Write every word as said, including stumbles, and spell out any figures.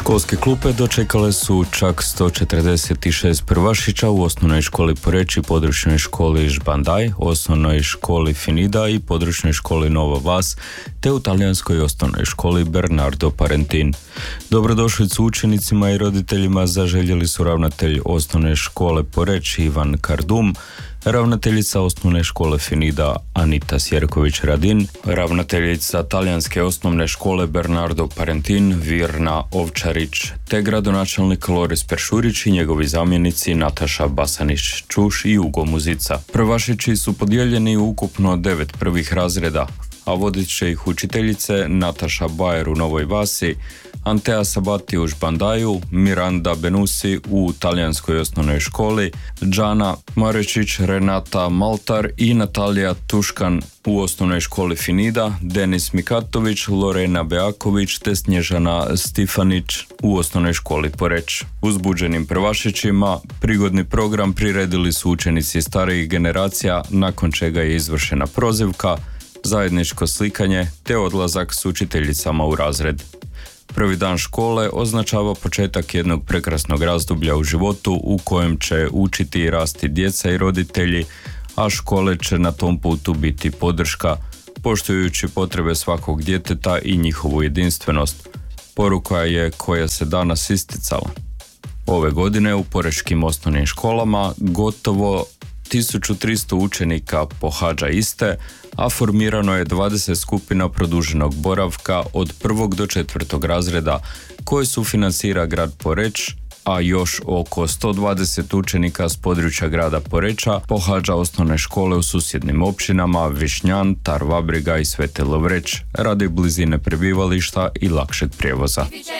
Školske klupe dočekale su čak sto četrdeset šest prvašića u osnovnoj školi Poreč i područnoj školi Žbandaj, osnovnoj školi Finida i područnoj školi Nova Vas, te u talijanskoj osnovnoj školi Bernardo Parentin. Dobrodošlicu učenicima i roditeljima zaželjeli su ravnatelj osnovne škole Poreč Ivan Kardum, ravnateljica osnovne škole Finida Anita Sjerković-Radin, ravnateljica talijanske osnovne škole Bernardo Parentin Virna Ovčarić, te gradonačelnik Loris Peršurić i njegovi zamjenici Nataša Basanić-Čuš i Ugo Muzica. Prvašići su podijeljeni u ukupno devet prvih razreda, a vodit će ih učiteljice Nataša Bajer u Novoj Vasi, Antea Sabati u Žbandaju, Miranda Benusi u talijanskoj osnovnoj školi, Džana Marečić, Renata Maltar i Natalija Tuškan u osnovnoj školi Finida, Denis Mikatović, Lorena Beaković te Snježana Stifanić u osnovnoj školi Poreč. Uzbuđenim prvašićima prigodni program priredili su učenici starijih generacija, nakon čega je izvršena prozivka, zajedničko slikanje te odlazak s učiteljicama u razred. Prvi dan škole označava početak jednog prekrasnog razdoblja u životu u kojem će učiti i rasti djeca i roditelji, a škole će na tom putu biti podrška, poštujući potrebe svakog djeteta i njihovu jedinstvenost. Poruka je koja se danas isticala. Ove godine u porečkim osnovnim školama gotovo tisuću tristo učenika pohađa iste, a formirano je dvadeset skupina produženog boravka od prvog do četvrtog razreda koje sufinancira grad Poreč, a još oko sto dvadeset učenika s područja grada Poreča pohađa osnovne škole u susjednim općinama Višnjan, Tarvabriga i Sveti Lovreć radi blizine prebivališta i lakšeg prijevoza.